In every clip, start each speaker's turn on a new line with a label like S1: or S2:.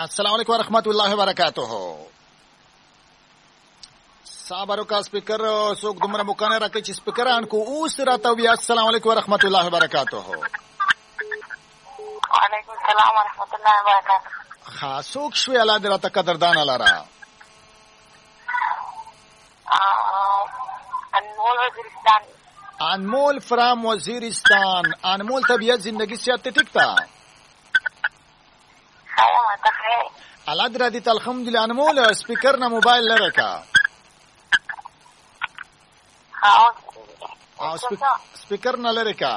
S1: السلام علیکم ورحمۃ اللہ وبرکاتہ. صابر کا سپیکر څوک دومره مکانه راکړي چې سپیکر ان کو اوس راته وی. السلام علیکم ورحمۃ اللہ وبرکاتہ.
S2: وعلیکم السلام ورحمۃ اللہ وبرکاتہ.
S1: ها څوک شوی الله دې راته قدردان لاره.
S2: انمول وزیرستان.
S1: انمول فرام وزیرستان. انمول طبیعت زندگی سے ٹھیک تھا. الله دې راته الحمدلله. انمول سپیکر نه موبایل لره کا. او سپیکر نه لره کا.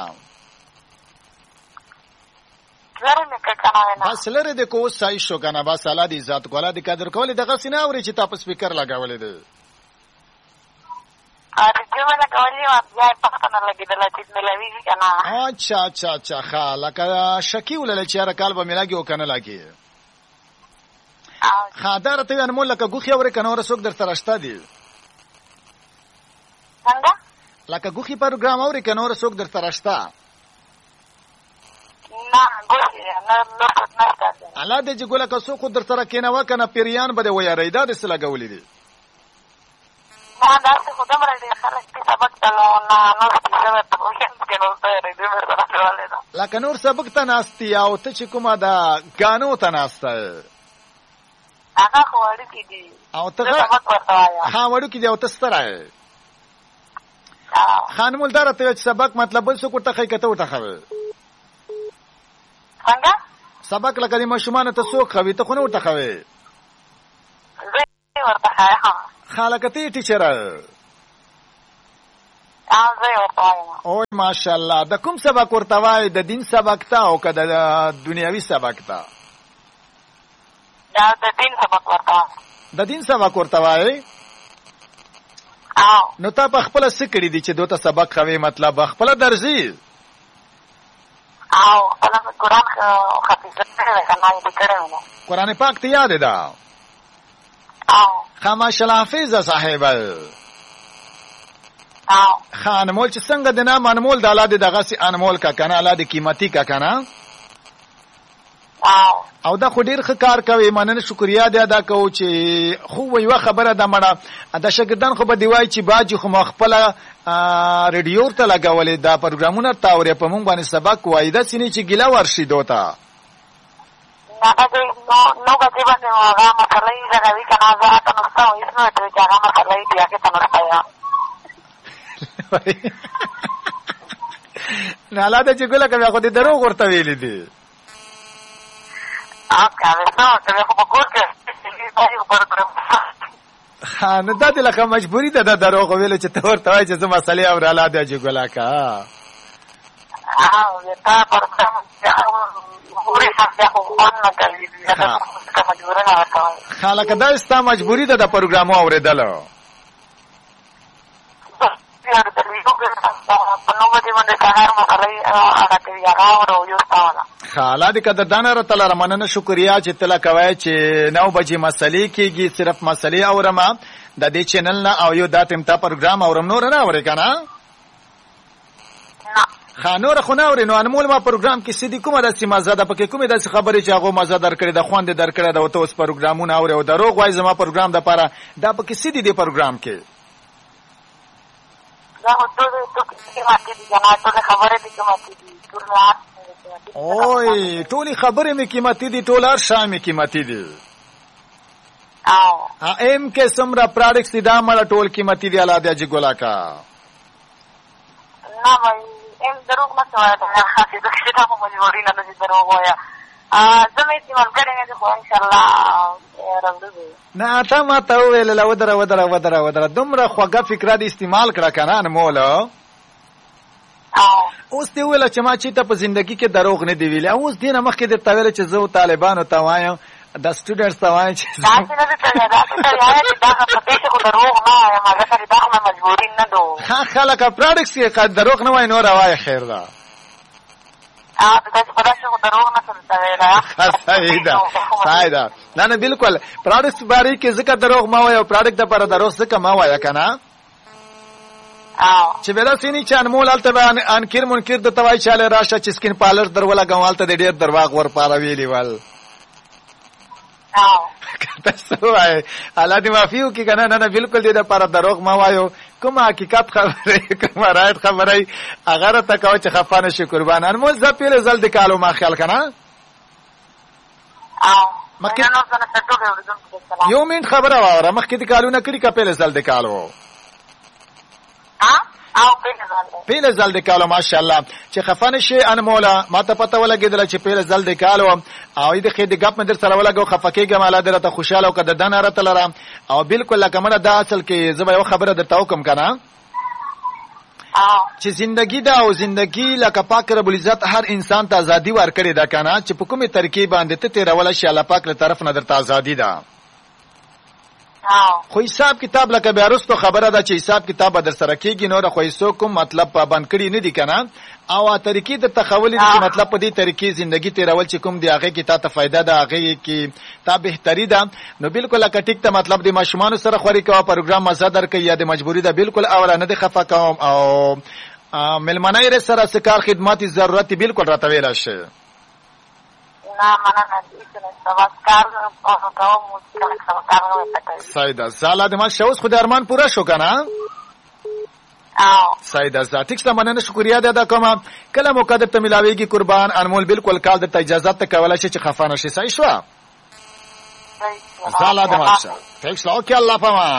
S1: بس لره د کو صحیح شو کنه. بس الله دې ذات کوله دې قدر کوله دغه سینه اوري چې تاسو سپیکر لګولې ده. اچھا ښه لکه شکی ولله چې هر کال به ملاګي او کنه لاګي. خادر ته انمول لکه ګوخي اوري کنه ور څوک در ترشته دي.
S2: څنګه
S1: لکه ګوخي پروګرام اوري کنه ور څوک در ترشته.
S2: نه ګوخي نه نشته.
S1: الله دې چې ګوله که څوک در سره کینه وکنه پیریان به ویری دا د سلا غولې دي.
S2: ما دا څه خدام را دې خلک په سبق تلو نه نو څه په وخت کې نو ته دې ورته
S1: لکه نور سبق ته ناستي او ته چې کومه دا غانو ته ناسته.
S2: هغه وړو کې دي
S1: او ته ها وړو کې دي او ته ستره خانمول دار ته سبق مطلب بل څه کوټه خې کته وټه خوي.
S2: څنګه
S1: سبق لکه د مشومان ته څوک خوي ته خو نه وټه خوي.
S2: زه ورته ها
S1: خالقتی ټیچر. او ماشاءالله. د کوم سبق ورته وای؟ د دین سبق ته او که د دنیوي سبق ته؟
S2: دا د دین سبق ورته.
S1: د دین سبق ورته وای؟ نو تا په خپل څه کړی دي چې دوته سبق خوي؟ مطلب خپل درځي
S2: او خپل قرآن حافظ کړی.
S1: قرآن پاک ته یاد ده؟ خاماشل حافظ صاحب. انمول چې څنګه د نام انمول د الله د دغه سي انمول کا کنه الله د قیمتي کا کنه. او دا خو ډیر ښه کار کوي. مننه شکریا دې ادا کوو چې خو یو خبره ده مړه د شاګردان خو به دی وای چې باجی خو مخبل ریډیو ته لګولې دا پروګرامونه تاورې په مونږ باندې سبق وای دا سینې چې ګیلا ورشي دوته.
S2: نو غږی باندې هغه مسلې لګوي کنه زه ته نو ستاسو هیڅ نه ته چې هغه مسلې بیا کې ته نشته.
S1: نه لا د چې ګل کوي خو دې درو ورته ویلې دي. نه دا دې لکه مجبوری ده د دروغ ویلو چې ته ورته وایې چې زه مسلې اوراله د چې ګل کا. خلک دا ستا مجبوری ده د پروګرامو اوریدل. خاله دې قدردان را تعالی مننه شکریا چې تل کوي چې 9 بجې مسلې کېږي. صرف مسلې اورم د دې چینل نه او یو داتم تا پروګرام اورم نور نه اوري کنه. خانور خو نه اوري. نو انمول ما پروګرام کې سیدی کومه د سیمه زده پکې کومه د خبرې چې هغه مزه درکړي د خوند درکړي د وته اوس پروګرامونه اوري او دروغ وای زما پروګرام د پاره دا پکې سیدی دی پروګرام کې.
S2: دا ټول قیمتي دي جنا ټول خبره دي قیمتي دي ټول
S1: اوه ټول خبره می قیمتي دي ټول هر شای می قیمتي دي. ایم کې سمرا پروډکټس دي دا مړه ټول قیمتي دي. الله دې اجي ګولا کا.
S2: نه مې ام دروغ ما څه ده خاصه د څه ته مجبورین نه دي دروغ وایا. زمې استعمال کړم خو ان شاء الله راوړم.
S1: نه تا ما ته ویل لا ودره دومره خوګه فکر دې استعمال کړه کنه انمول. اوس ته ویل چې ما چې ته په ژوندۍ کې دروغ نه دی ویل. اوس دینه مخکې د تاویل چې زه طالبانو ته وایم د سټوډنټس ته وایم چې
S2: دا څه نه دی دا په دې کې دروغ نه وایم هغه سره دا مجبورین نه دو.
S1: خلک پروډکټس کې دروغ نه وای نور وای خیر ده. صحیح ده. نه بالکل پروډکټس باره کې ځکه دروغ ما وای او پروډکټ د پر دروغ ځکه ما وای کنه. چې بلا سینی چې انمول الته انکر منکر د توای چاله راشه چې سکین پالر در ولا غوالته د ډیر درواغ ور پاره ویلی ول. تاسو وای الله دې معافي وکړي کنه. نه بالکل دې د پر دروغ ما وایو، کوم حقیقت خبره کوم رايت خبره اگر ته کو چې خفانه شي قربان. انمول ز پیله زل د کالو ما خیال کنه مکه یو من خبره واره مخکې د کالو نه کړی کپیله زل د کالو پیله زل د کالو ماشاءالله چې خفانه شي انمولا ما ته پته ولګیدل چې پیله زل د کالو او دې خې د غپ مدر سره ولګو خفکیګه مالا درته خوشاله او کده دن رات لره او بالکل لکه مړه دا اصل کې زما یو خبره درته وکم کنه چې زندگی دا او زندگی لکه پاک رب العزت هر انسان ته ازادي ورکړي دا کنه چې په کومه ترکیب باندې ته تیرول شي الله پاک له طرف نه درته ازادي ده. خو حساب کتاب لکه بیا رستو خبره ده چې حساب کتاب در سره کېږي نو خو هیڅ کوم مطلب پابند کړي نه دي کنه او طریقې د تخول دي چې مطلب په دې طریقې ژوندۍ تیرول چې کوم دی هغه کې ته فائدہ ده هغه کې ته بهتري ده نو بالکل لکه ټیک ته مطلب د ماشومان سره خوري کوه پروګرام مزه در کوي یا د مجبوری ده بالکل اوله نه د خفه کوم او ملمنای ر سره سکار خدماتي ضرورت بالکل راته ویل شي
S2: نه مننه دې څه کار او کوم مشکل کار نه پټوي.
S1: سیدا زاله د ما شوس خو د ارمان پورا شو کنه سیدا ذاتک سمنه شکریا ده کوم کله موقع ته ملاويږي قربان انمول بالکل کال د اجازه ته کولای شي چې خفانه شي صحیح شو زاله د ما ټیکس اوکې الله پاما